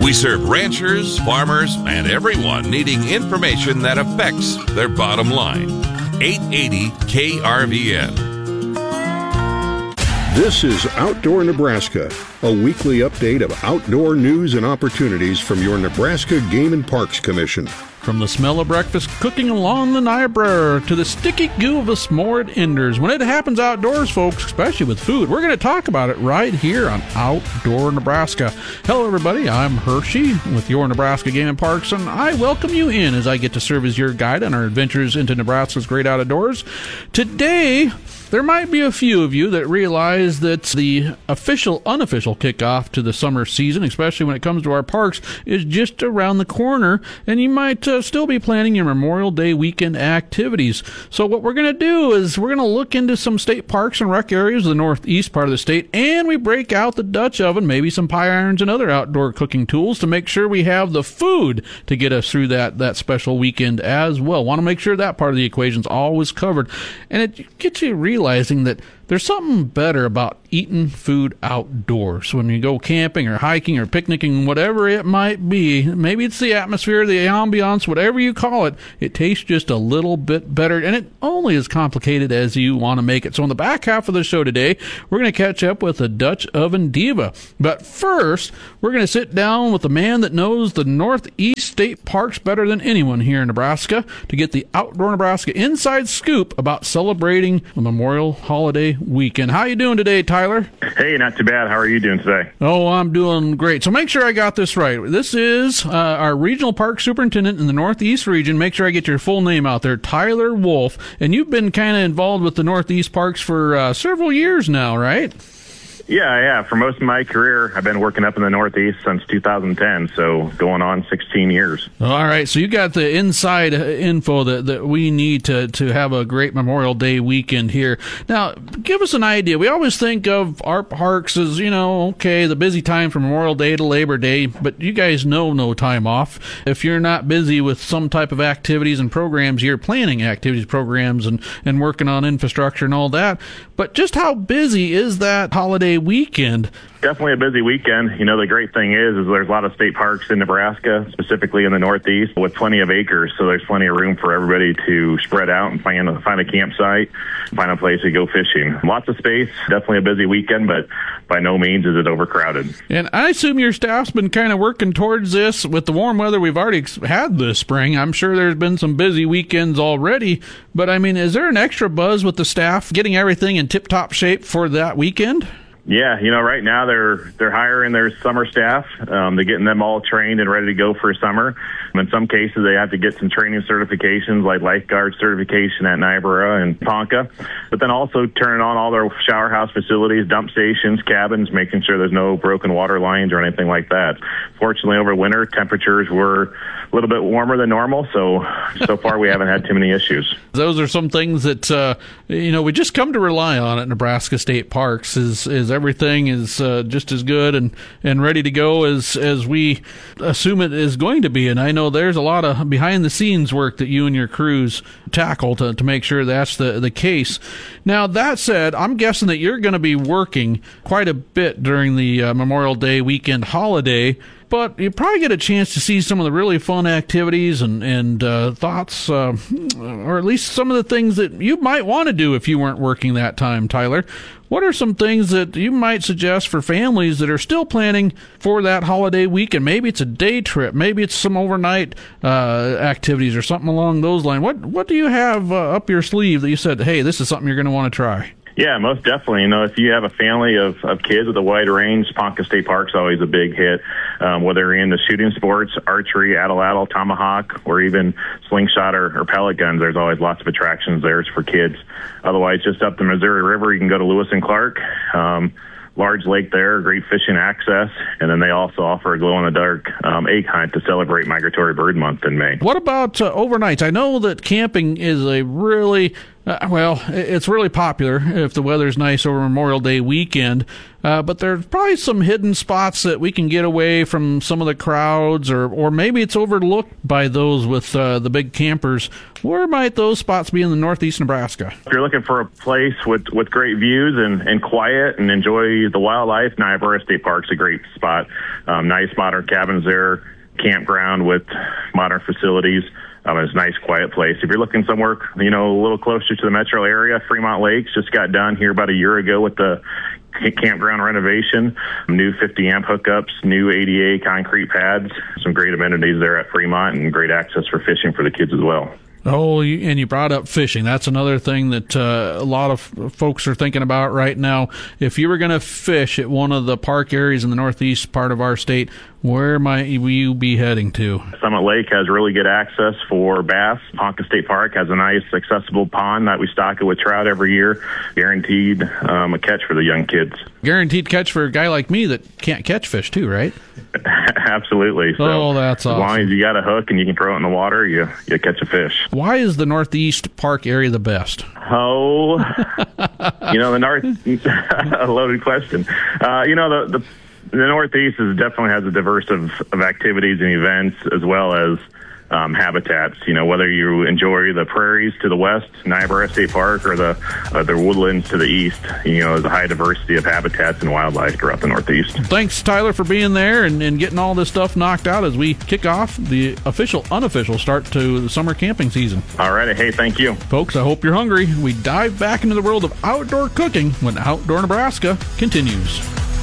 We serve ranchers, farmers, and everyone needing information that affects their bottom line. 880 KRVN. This is Outdoor Nebraska, a weekly update of outdoor news and opportunities from your Nebraska Game and Parks Commission. From the smell of breakfast cooking along the Niobrara to the sticky goo of a s'more at Enders. When it happens outdoors, folks, especially with food, we're going to talk about it right here on Outdoor Nebraska. Hello, everybody. I'm Hershey with your Nebraska Game and Parks, and I welcome you in as I get to serve as your guide on our adventures into Nebraska's great outdoors. Today, there might be a few of you that realize that the unofficial kickoff to the summer season, especially when it comes to our parks, is just around the corner, and you might still be planning your Memorial Day weekend activities. So what we're going to do is we're going to look into some state parks and rec areas of the northeast part of the state, and we break out the Dutch oven, maybe some pie irons and other outdoor cooking tools to make sure we have the food to get us through that special weekend as well. Want to make sure that part of the equation is always covered. And it gets you realizing that there's something better about eating food outdoors. When you go camping or hiking or picnicking, whatever it might be, maybe it's the atmosphere, the ambiance, whatever you call it, it tastes just a little bit better, and it only as complicated as you want to make it. So in the back half of the show today, we're going to catch up with a Dutch oven diva. But first, we're going to sit down with the man that knows the Northeast state parks better than anyone here in Nebraska to get the Outdoor Nebraska inside scoop about celebrating the Memorial Holiday weekend. How you doing today, Tyler? Hey, not too bad. How are you doing today? Oh, I'm doing great. So make sure I got this right. This is our regional park superintendent in the Northeast region. Make sure I get your full name out there, Tyler Wolf. And you've been kind of involved with the Northeast parks for several years now, right? Yeah. For most of my career, I've been working up in the Northeast since 2010, so going on 16 years. All right, so you got the inside info that we need to have a great Memorial Day weekend here. Now, give us an idea. We always think of our parks as, the busy time from Memorial Day to Labor Day, but you guys know no time off. If you're not busy with some type of activities and programs, you're planning activities, programs, and working on infrastructure and all that. But just how busy is that holiday weekend? Definitely a busy weekend. The great thing is there's a lot of state parks in Nebraska, specifically in the Northeast, with plenty of acres, so there's plenty of room for everybody to spread out and find a campsite, find a place to go fishing. Lots of space, definitely a busy weekend, but by no means is it overcrowded. And I assume your staff's been kind of working towards this with the warm weather we've already had this spring. I'm sure there's been some busy weekends already, but is there an extra buzz with the staff getting everything in tip-top shape for that weekend? Yeah, right now they're hiring their summer staff. They're getting them all trained and ready to go for summer. In some cases, they have to get some training certifications like lifeguard certification at Niobrara and Ponca, but then also turning on all their shower house facilities, dump stations, cabins, making sure there's no broken water lines or anything like that. Fortunately, over winter, temperatures were a little bit warmer than normal, so far we haven't had too many issues. Those are some things that, we just come to rely on at Nebraska State Parks is everything is just as good and ready to go as we assume it is going to be. And I know there's a lot of behind-the-scenes work that you and your crews tackle to make sure that's the case. Now, that said, I'm guessing that you're going to be working quite a bit during the Memorial Day weekend holiday, but you probably get a chance to see some of the really fun activities and thoughts, or at least some of the things that you might want to do if you weren't working that time, Tyler. What are some things that you might suggest for families that are still planning for that holiday weekend? Maybe it's a day trip. Maybe it's some overnight activities or something along those lines. What do you have up your sleeve that you said, hey, this is something you're going to want to try? Yeah, most definitely. If you have a family of kids with a wide range, Ponca State Park's always a big hit. Whether you're into shooting sports, archery, atlatl, tomahawk, or even slingshot or pellet guns, there's always lots of attractions there for kids. Otherwise, just up the Missouri River, you can go to Lewis and Clark. Large lake there, great fishing access, and then they also offer a glow-in-the-dark egg hunt to celebrate Migratory Bird Month in May. What about overnights? I know that camping is a really Well, it's really popular if the weather's nice over Memorial Day weekend, but there's probably some hidden spots that we can get away from some of the crowds, or maybe it's overlooked by those with the big campers. Where might those spots be in the Northeast Nebraska? If you're looking for a place with great views and quiet and enjoy the wildlife, Niobrara State Park's a great spot. Nice modern cabins there, campground with modern facilities. It's a nice, quiet place. If you're looking somewhere, a little closer to the metro area, Fremont Lakes just got done here about a year ago with the campground renovation, new 50-amp hookups, new ADA concrete pads, some great amenities there at Fremont, and great access for fishing for the kids as well. Oh, and you brought up fishing. That's another thing that a lot of folks are thinking about right now. If you were going to fish at one of the park areas in the northeast part of our state, where might you be heading to? Summit Lake has really good access for bass. Ponca State Park has a nice, accessible pond that we stock it with trout every year. Guaranteed a catch for the young kids. Guaranteed catch for a guy like me that can't catch fish too, right? Absolutely. So that's awesome. As long as you got a hook and you can throw it in the water, you catch a fish. Why is the Northeast Park area the best? Oh, the North, a loaded question. The Northeast definitely has a diverse of activities and events, as well as habitats. Whether you enjoy the prairies to the west, Niobrara State Park, or the woodlands to the east, there's a high diversity of habitats and wildlife throughout the Northeast. Thanks, Tyler, for being there and getting all this stuff knocked out as we kick off the unofficial start to the summer camping season. All right. Hey, thank you. Folks, I hope you're hungry. We dive back into the world of outdoor cooking when Outdoor Nebraska continues.